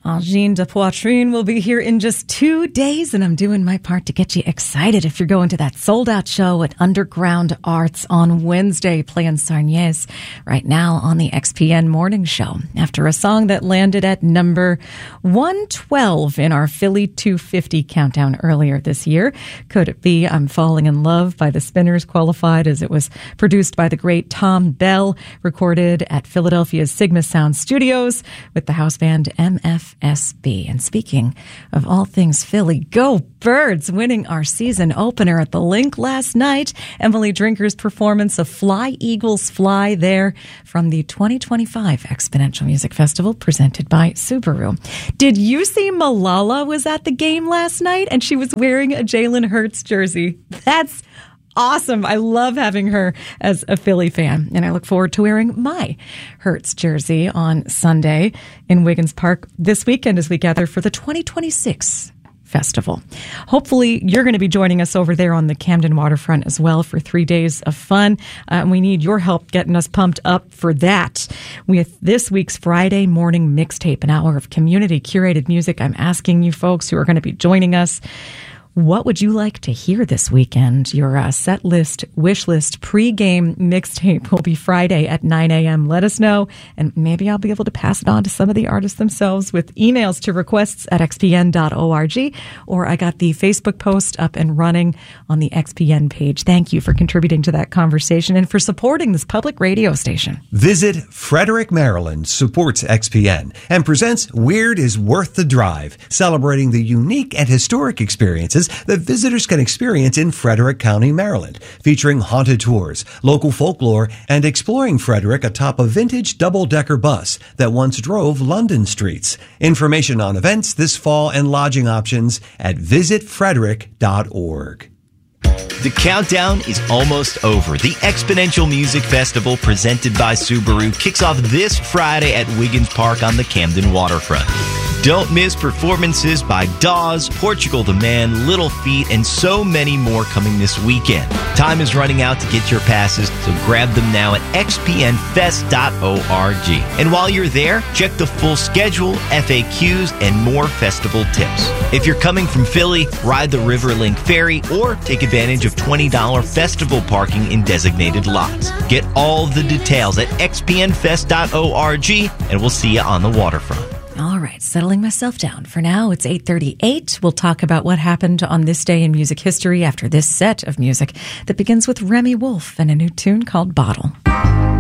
Angine de Poitrine will be here in just 2 days, and I'm doing my part to get you excited if you're going to that sold-out show at Underground Arts on Wednesday, playing Sarniez right now on the XPN Morning Show. After a song that landed at number 112 in our Philly 250 countdown earlier this year. Could it be I'm Falling in Love by the Spinners qualified, as it was produced by the great Tom Bell, recorded at Philadelphia's Sigma Sound Studios with the house band MFSB. And speaking of all things Philly, go Birds, winning our season opener at the Link last night. Emily Drinker's performance of Fly Eagles Fly there from the 2025 Exponential Music Festival presented by Subaru. Did you see Malala was at the game last night and she was wearing a Jalen Hurts jersey? That's awesome. I love having her as a Philly fan, and I look forward to wearing my Hurts jersey on Sunday in Wiggins Park this weekend as we gather for the 2026 festival. Hopefully, you're going to be joining us over there on the Camden waterfront as well for 3 days of fun. We need your help getting us pumped up for that. With this week's Friday morning mixtape, an hour of community curated music, I'm asking you folks who are going to be joining us, what would you like to hear this weekend? Your set list, wish list, pre-game mixtape will be Friday at 9 a.m. Let us know, and maybe I'll be able to pass it on to some of the artists themselves with emails to requests@xpn.org, or I got the Facebook post up and running on the XPN page. Thank you for contributing to that conversation and for supporting this public radio station. Visit Frederick, Maryland supports XPN and presents Weird is Worth the Drive, celebrating the unique and historic experiences that visitors can experience in Frederick County, Maryland, featuring haunted tours, local folklore, and exploring Frederick atop a vintage double-decker bus that once drove London streets. Information on events this fall and lodging options at visitfrederick.org. The countdown is almost over. The Exponential Music Festival, presented by Subaru, kicks off this Friday at Wiggins Park on the Camden waterfront. Don't miss performances by Dawes, Portugal the Man, Little Feat, and so many more coming this weekend. Time is running out to get your passes, so grab them now at xpnfest.org. And while you're there, check the full schedule, FAQs, and more festival tips. If you're coming from Philly, ride the Riverlink Ferry or take advantage of $20 festival parking in designated lots. Get all the details at xpnfest.org, and we'll see you on the waterfront. All right, settling myself down. For now, it's 8:38. We'll talk about what happened on this day in music history after this set of music that begins with Remy Wolf and a new tune called Bottle.